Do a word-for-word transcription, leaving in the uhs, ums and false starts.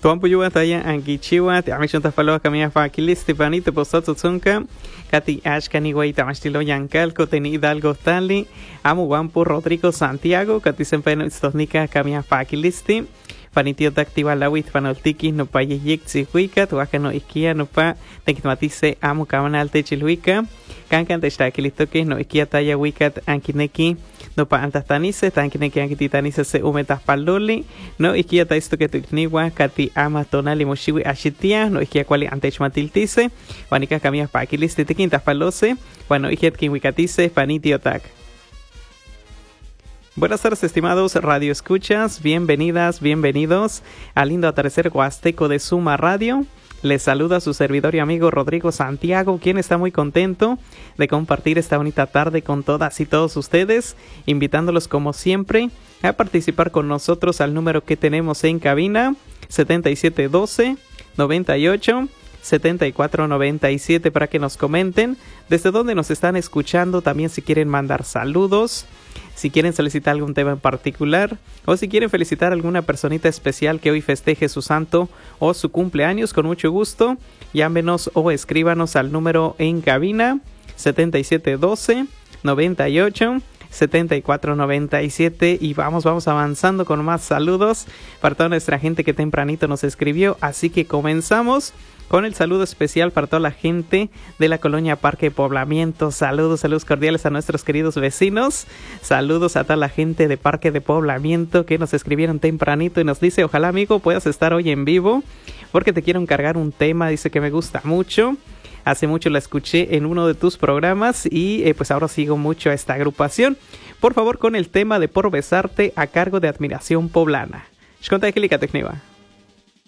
Tuampu yuwa taya ankichiwa te amishonta paloa kamia fakilis te panito posotso tsunka kati ashkani wei tamashtilo yankalko teni Hidalgo tali amu wampu Rodrigo Santiago kati sempeno istosnika kamia fakilisti panitio taktiva lawit panoltiki no pa yeyik tsihuika tuaka no ikia no pa tekitmatise amu kamanal techilhuika kankan techtakilistoke no ikia taya wikat ankineki no pa antastanise tankineki ankititanise se umetas paloli no ikia taisto que tukniwa kati ama tonali moshiwi ashitia no ikia kwali antechmatiltise wanika kamia pakiliste tekintas palose bueno ikiet kinwikatise panitio tak. Buenas tardes, estimados radio escuchas, bienvenidas, bienvenidos al lindo atardecer huasteco de Suma Radio. Les saluda su servidor y amigo Rodrigo Santiago, quien está muy contento de compartir esta bonita tarde con todas y todos ustedes, invitándolos como siempre a participar con nosotros al número que tenemos en cabina, setenta y siete doce, noventa y ocho, setenta y cuatro noventa y siete, para que nos comenten desde dónde nos están escuchando, también si quieren mandar saludos, si quieren solicitar algún tema en particular o si quieren felicitar a alguna personita especial que hoy festeje su santo o su cumpleaños, con mucho gusto, llámenos o escríbanos al número en cabina setenta y siete doce, noventa y ocho, setenta y cuatro noventa y siete y vamos, vamos avanzando con más saludos para toda nuestra gente que tempranito nos escribió, así que comenzamos con el saludo especial para toda la gente de la colonia Parque Poblamiento. Saludos, saludos cordiales a nuestros queridos vecinos. Saludos a toda la gente de Parque de Poblamiento que nos escribieron tempranito y nos dice, ojalá amigo puedas estar hoy en vivo porque te quiero encargar un tema, dice que me gusta mucho. Hace mucho la escuché en uno de tus programas y eh, pues ahora sigo mucho a esta agrupación. Por favor, con el tema de Por Besarte a cargo de Admiración Poblana. Shkonta Ekilika Tekniwa.